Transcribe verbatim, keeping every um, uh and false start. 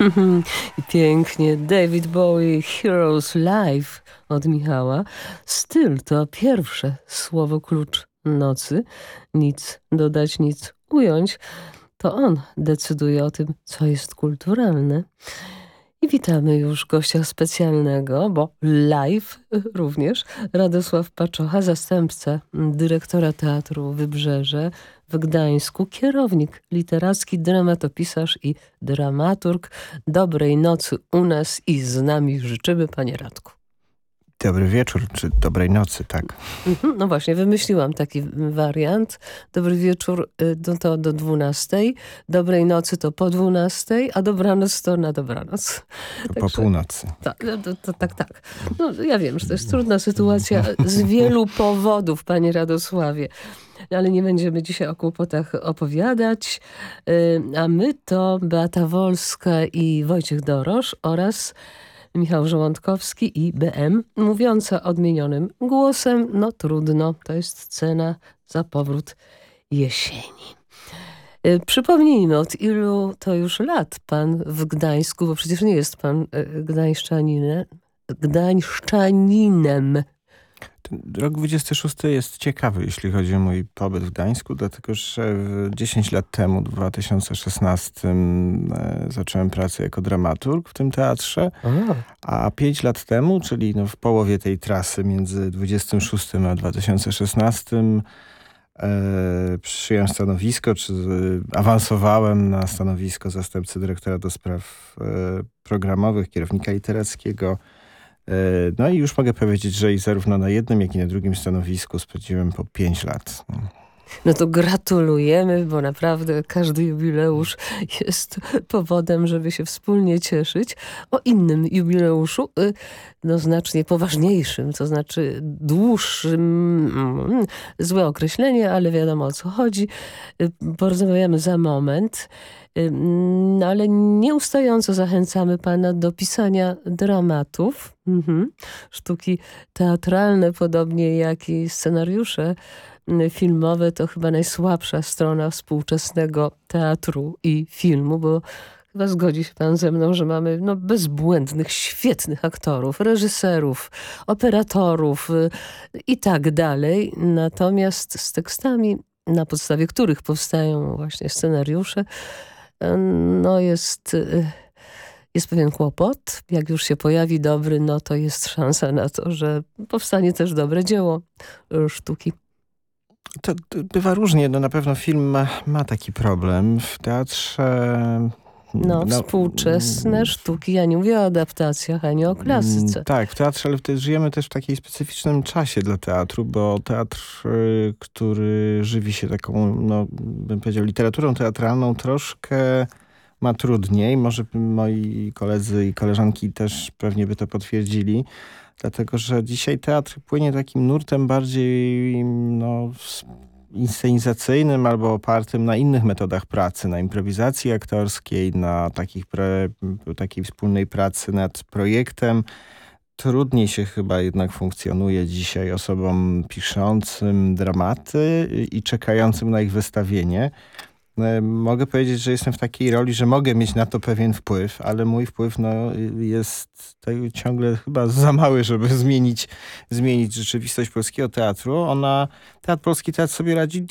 I pięknie David Bowie, Heroes Live od Michała. Styl to pierwsze słowo klucz nocy. Nic dodać, nic ująć. To on decyduje o tym, co jest kulturalne. I witamy już gościa specjalnego, bo live również, Radosław Paczocha, zastępca dyrektora Teatru Wybrzeże w Gdańsku, kierownik literacki, dramatopisarz i dramaturg. Dobrej nocy u nas i z nami życzymy, panie Radku. Dobry wieczór, czy dobrej nocy, tak. No właśnie, wymyśliłam taki wariant. Dobry wieczór no to do dwunastej, dobrej nocy to po dwunastej, a dobranoc to na dobranoc. To po północy. Tak, no, to, to, tak, tak. No, ja wiem, że to jest trudna sytuacja z wielu powodów, panie Radosławie. Ale nie będziemy dzisiaj o kłopotach opowiadać. A my to Beata Wolska i Wojciech Dorosz oraz Michał Żołądkowski i B M, mówiąca odmienionym głosem. No trudno, to jest cena za powrót jesieni. Przypomnijmy, od ilu to już lat pan w Gdańsku, bo przecież nie jest pan gdańszczaninem, gdańszczaninem. Rok dwudziesty szósty jest ciekawy, jeśli chodzi o mój pobyt w Gdańsku, dlatego że dziesięć lat temu, w dwa tysiące szesnastym, e, zacząłem pracę jako dramaturg w tym teatrze, a, a pięć lat temu, czyli no w połowie tej trasy między dwudziestym szóstym a dwa tysiące szesnastym, e, przyjąłem stanowisko, czy e, awansowałem na stanowisko zastępcy dyrektora do spraw e, programowych, kierownika literackiego. No i już mogę powiedzieć, że i zarówno na jednym, jak i na drugim stanowisku spędziłem po pięć lat. No to gratulujemy, bo naprawdę każdy jubileusz jest powodem, żeby się wspólnie cieszyć. O innym jubileuszu, no znacznie poważniejszym, to znaczy dłuższym, złe określenie, ale wiadomo o co chodzi. Porozmawiamy za moment. No ale nieustająco zachęcamy pana do pisania dramatów, mhm. sztuki teatralne, podobnie jak i scenariusze filmowe. To chyba najsłabsza strona współczesnego teatru i filmu, bo chyba zgodzi się pan ze mną, że mamy no, bezbłędnych, świetnych aktorów, reżyserów, operatorów i tak dalej. Natomiast z tekstami, na podstawie których powstają właśnie scenariusze, no jest, jest pewien kłopot. Jak już się pojawi dobry, no to jest szansa na to, że powstanie też dobre dzieło sztuki. To, to bywa różnie. No na pewno film ma, ma taki problem. W teatrze... No, no współczesne sztuki. Ja nie mówię o adaptacjach, ani o klasyce. Tak, w teatrze, ale wtedy żyjemy też w takiej specyficznym czasie dla teatru, bo teatr, który żywi się taką, no bym powiedział, literaturą teatralną, troszkę ma trudniej. Może moi koledzy i koleżanki też pewnie by to potwierdzili. Dlatego, że dzisiaj teatr płynie takim nurtem bardziej no, inscenizacyjnym albo opartym na innych metodach pracy, na improwizacji aktorskiej, na takich pre, takiej wspólnej pracy nad projektem. Trudniej się chyba jednak funkcjonuje dzisiaj osobom piszącym dramaty i czekającym na ich wystawienie. Mogę powiedzieć, że jestem w takiej roli, że mogę mieć na to pewien wpływ, ale mój wpływ no, jest ciągle chyba za mały, żeby zmienić, zmienić rzeczywistość polskiego teatru. Ona, teatr polski teatr sobie radzi